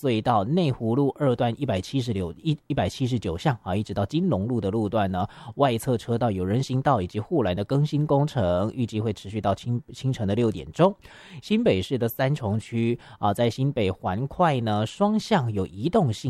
隧道内湖路2段179巷啊，一直到金龙路的路段呢，外侧车道有人行道以及护栏的更新工程，预计会持续到清晨的6点钟。新北市的三重区啊，在新北环快呢，双向有移动性